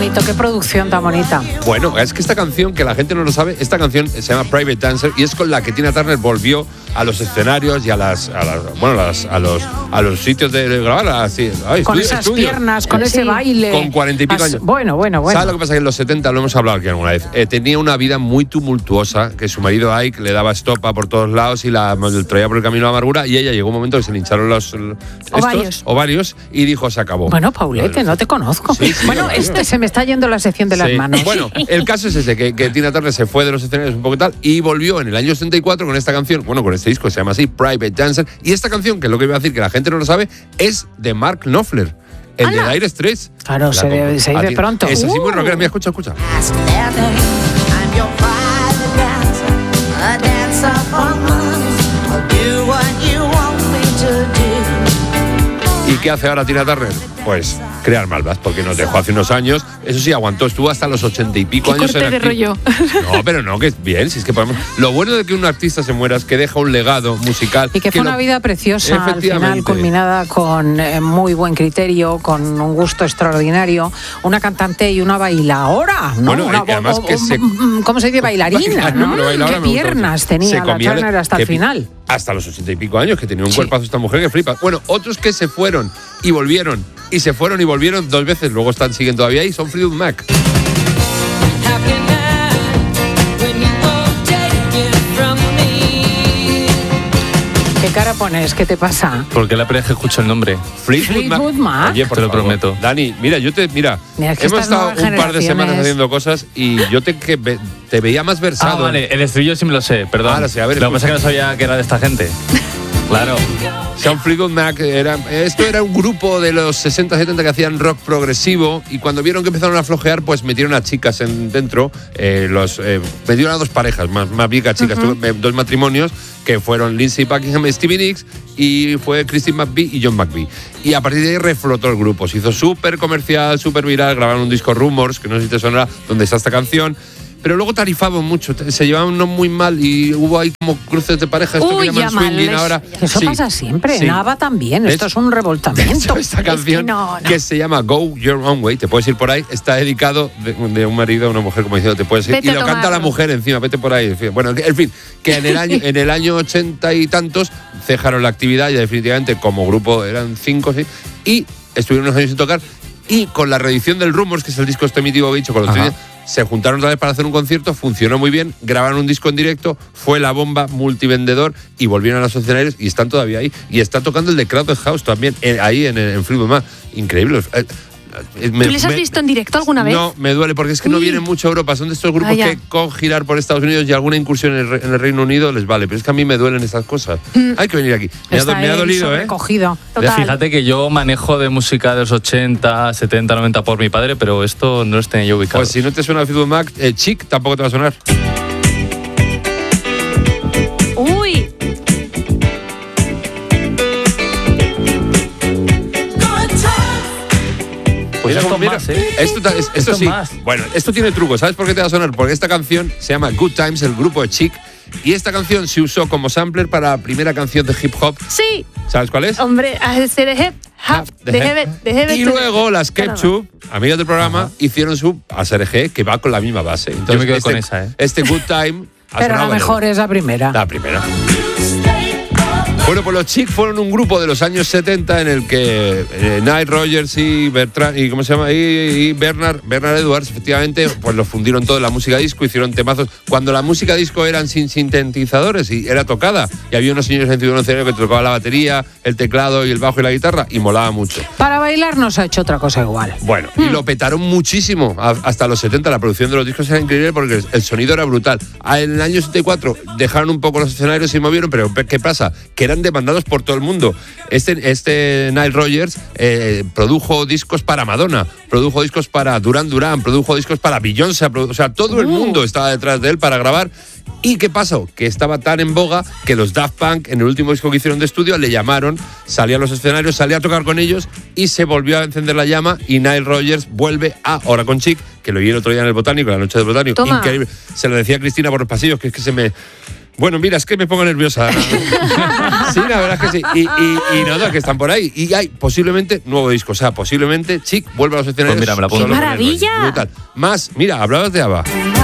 bonito, qué producción tan bonita. Bueno, es que esta canción, que la gente no lo sabe, esta canción se llama Private Dancer y es con la que Tina Turner volvió a los escenarios y a los sitios de grabar. Así, con esas piernas, con ese baile. Con 40 y pico años. Bueno. ¿Sabes lo que pasa? Que en los 70, lo hemos hablado aquí alguna vez, tenía una vida muy tumultuosa, que su marido Ike le daba estopa por todos lados y la traía por el camino de la amargura, y ella llegó un momento que se le hincharon los ovarios y dijo, se acabó. Bueno, Paulete, no te conozco. Sí, bueno, se me está yendo la sección de las manos. Bueno, el caso es ese, que Tina Turner se fue de los escenarios un poco tal y volvió en el año 74 con esta canción, con este disco que se llama así, Private Dancer, y esta canción, que es lo que iba a decir, que la gente no lo sabe, es de Mark Knopfler, el de Dire Straits. Claro, se dice pronto. Es así muy rockera, mira, escucha. ¿Y qué hace ahora Tina Turner? Pues crear malvas, porque nos dejó hace unos años. Eso sí, estuvo hasta los 80 y pico años en activo. No, pero no, que es bien, si es que podemos. Lo bueno de que un artista se muera es que deja un legado musical. Y que fue una vida preciosa, al final culminada con muy buen criterio, con un gusto extraordinario, una cantante y una bailadora, ¿no? Bueno, además ¿cómo se dice? Bailarina, ¿no? ¿Qué piernas tenía la Turner hasta el final? Hasta los 80 y pico años, que tenía un cuerpazo esta mujer que flipa. Bueno, otros que se fueron y volvieron, y se fueron y volvieron 2 veces, luego siguen todavía ahí, son Fleetwood Mac. ¿Qué cara pones? ¿Qué te pasa? Porque la primera vez que escucho el nombre. Fleetwood Mac. Oye, te lo prometo. Dani, mira, hemos estado un par de semanas haciendo cosas y yo te veía más versado. Vale, el estribillo sí me lo sé, perdón. Ahora sí, a ver, lo que pasa es que no sabía que era de esta gente. Claro. Fleetwood Mac esto era un grupo de los 60-70 que hacían rock progresivo, y cuando vieron que empezaron a flojear, pues metieron a chicas dentro, metieron a 2 parejas, más bien que chicas, 2 matrimonios, que fueron Lindsey Buckingham y Stevie Nicks, y fue Christine McVie y John McVie. Y a partir de ahí reflotó el grupo, se hizo súper comercial, súper viral, grabaron un disco Rumors, que no sé si te sonará, donde está esta canción. Pero luego tarifaban mucho, se llevaban no muy mal y hubo ahí como cruces de pareja, esto que llaman swinging ahora. Eso pasa siempre, nada va tan bien, esto es un revoltamiento. Esta canción que se llama Go Your Own Way, te puedes ir por ahí, está dedicado de un marido a una mujer, como diciendo, te puedes ir. Y lo canta la mujer encima, vete por ahí. Bueno, en fin, que en el año 80 y tantos cejaron la actividad y definitivamente como grupo eran 5, ¿sí? Y estuvieron unos años sin tocar. Y con la reedición del Rumors, que es el disco mítico que he dicho, con los CDs, se juntaron otra vez para hacer un concierto, funcionó muy bien, grabaron un disco en directo, fue la bomba, multivendedor, y volvieron a los escenarios y están todavía ahí. Y está tocando el de Crowded House también, ahí en Fleetwood Mac. Increíble. ¿Tú les has visto en directo alguna vez? No, me duele, porque es que no vienen mucho a Europa. Son de estos grupos que con girar por Estados Unidos y alguna incursión en el Reino Unido les vale. Pero es que a mí me duelen esas cosas. Hay que venir aquí. Me ha dolido, Fíjate que yo manejo de música de los 80, 70, 90 por mi padre, pero esto no lo tenía yo ubicado. Pues si no te suena Fleetwood Mac, Chic tampoco te va a sonar. ¡Uy! Pues mira, esto sí. Más. Bueno, esto tiene truco. ¿Sabes por qué te va a sonar? Porque esta canción se llama Good Times, el grupo de Chic, y esta canción se usó como sampler para la primera canción de hip hop. Sí. ¿Sabes cuál es? Hombre, y luego las Ketchup, amigas del programa, hicieron su ASRG, que va con la misma base. Entonces, yo me quedo con esa, Este Good Time. Pero la mejor es la primera. La primera. Bueno, pues los Chic fueron un grupo de los años 70 en el que Nile Rodgers y Bertrand y Bernard Edwards, efectivamente, pues los fundieron todo en la música disco, hicieron temazos. Cuando la música disco eran sin sintetizadores y era tocada, y había unos señores en un escenario que tocaban la batería, el teclado y el bajo y la guitarra, y molaba mucho. Para bailar no se ha hecho otra cosa igual. Bueno, y lo petaron muchísimo hasta los 70. La producción de los discos era increíble porque el sonido era brutal. En el año 74 dejaron un poco los escenarios y se movieron, pero ¿qué pasa? Que eran demandados por todo el mundo. Este Nile Rodgers produjo discos para Madonna, produjo discos para Duran Duran, produjo discos para Beyoncé, o sea, todo el mundo estaba detrás de él para grabar. ¿Y qué pasó? Que estaba tan en boga que los Daft Punk, en el último disco que hicieron de estudio, le llamaron, salía a los escenarios, salía a tocar con ellos y se volvió a encender la llama, y Nile Rodgers vuelve ahora con Chic, que lo vi el otro día en el Botánico, la noche del Botánico. Toma. Increíble. Se lo decía a Cristina por los pasillos, que es que se me Bueno, mira, es que me pongo nerviosa. Sí, la verdad es que sí. Y nada, que están por ahí. Y hay posiblemente nuevo disco. O sea, posiblemente Chic vuelve a los escenarios. Pues mira, me la pongo. ¡Qué maravilla! Brutal. Más, mira, hablabas de ABBA.